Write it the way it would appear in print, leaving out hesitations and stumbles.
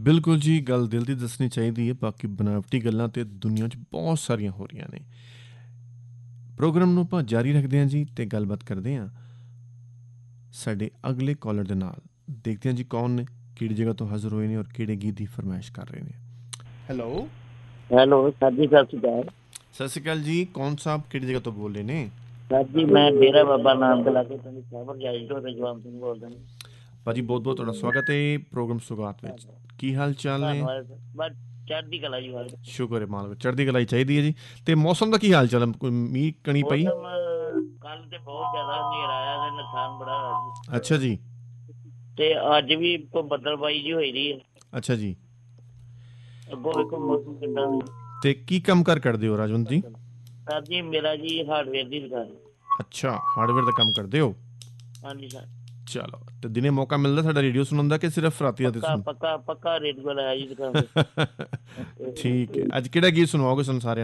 ਬਿਲਕੁਲ ਜੀ, ਗੱਲ ਦਿਲ ਦੀ ਦੱਸਣੀ ਚਾਹੀਦੀ ਹੈ। ਬਾਕੀ ਬਨਾਵਟੀ ਗੱਲਾਂ ਤੇ ਦੁਨੀਆ 'ਚ ਬਹੁਤ ਸਾਰੀਆਂ ਹੋ ਰਹੀਆਂ ਨੇ। ਪ੍ਰੋਗਰਾਮ ਨੂੰ ਆਪਾਂ ਜਾਰੀ ਰੱਖਦੇ ਹਾਂ ਜੀ ਅਤੇ ਗੱਲਬਾਤ ਕਰਦੇ ਹਾਂ ਸਾਡੇ ਅਗਲੇ ਕਾਲਰ ਦੇ ਨਾਲ। ਦੇਖਦੇ ਹਾਂ ਜੀ ਕੌਣ ਨੇ, ਕਿਹੜੀ ਜਗ੍ਹਾ ਤੋਂ ਹਾਜ਼ਰ ਹੋਏ ਨੇ ਔਰ ਕਿਹੜੇ ਗੀਤ ਦੀ ਫਰਮਾਇਸ਼ ਕਰ ਰਹੇ ਨੇ। ਹੈਲੋ ਹੈਲੋ ਸਰ ਜੀ, ਸਤਿ ਸ਼੍ਰੀ ਅਕਾਲ। ਸਤਿ ਸ਼੍ਰੀ ਅਕਾਲ ਜੀ, ਕੌਣ ਸਾਹਿਬ ਕਿਹੜੀ ਜਗ੍ਹਾ ਤੋਂ ਬੋਲ ਰਹੇ ਨੇ? ਸਰ ਜੀ ਮੈਂ ਡੇਰਾ ਬਾਬਾ ਨਾਨਕ ਲਾਗੇ ਪਿੰਡ ਸਾਬਰ ਜਾਈ ਤੋਂ ਰਜਵੰਤ ਸਿੰਘ ਬੋਲਦਾ ਜੀ। ਭਾਜੀ ਬਹੁਤ ਬਹੁਤ ਤੁਹਾਡਾ ਸਵਾਗਤ ਹੈ ਪ੍ਰੋਗਰਾਮ ਸੁਗਾਤ ਵਿੱਚ। ਕੀ ਹਾਲ ਚਾਲ ਨੇ? ਧੰਨਵਾਦ ਸਰ, ਬਸ ਚੜ੍ਹਦੀ ਕਲਾ ਜੀ। ਸ਼ੁਕਰ ਹੈ ਮਾਲਕ, ਚੜ੍ਹਦੀ ਕਲਾ ਹੀ ਚਾਹੀਦੀ ਹੈ ਜੀ। ਅਤੇ ਮੌਸਮ ਦਾ ਕੀ ਹਾਲ ਚਾਲ ਹੈ? ਕੋਈ ਮੀਂਹ ਕਣੀ ਪਈ? ਮੌਸਮ ਕੱਲ ਤੇ ਬਹੁਤ ਜ਼ਿਆਦਾ ਹਨੇਰਾ ਆਇਆ ਤੇ ਨੁਕਸਾਨ ਬੜਾ ਹੋਇਆ ਜੀ। ਅੱਛਾ ਜੀ। ਤੇ ਅੱਜ ਵੀ ਕੋਈ ਬੱਦਲਬਾਈ ਜੀ ਹੋਈ ਰਹੀ ਹੈ। ਅੱਛਾ ਜੀ। ਅੱਗੋਂ ਵੇਖੋ ਮੌਸਮ ਕਿੱਦਾਂ ਹੈ। ਅਤੇ ਕੀ ਕੰਮ ਕਾਰ ਕਰਦੇ ਹੋ ਰਾਜਵੰਤ ਜੀ? ਸਰ ਜੀ ਮੇਰਾ ਜੀ ਹਾਰਡਵੇਅਰ ਦੀ ਦੁਕਾਨ। ਅੱਛਾ, ਹਾਰਡਵੇਅਰ ਦਾ ਕੰਮ ਕਰਦੇ ਹੋ? ਹਾਂਜੀ ਸਰ। ਚਲੋ, ਅਤੇ ਦਿਨੇ ਮੌਕਾ ਮਿਲਦਾ ਸਾਡਾ ਰੇਡੀਓ ਸੁਣਨ ਦਾ ਕਿ ਸਿਰਫ ਰਾਤੀਆਂ 'ਤੇ ਸੁਣ? ਪੱਕਾ ਰੇਡੀਓ ਲਾਇਆ ਜੀ ਦੁਕਾਨ ਤੇ। ਠੀਕ ਹੈ। ਅੱਜ ਕਿਹੜਾ ਗੀਤ ਸੁਣਾਓਗੇ ਸਾਨੂੰ ਸਾਰਿਆਂ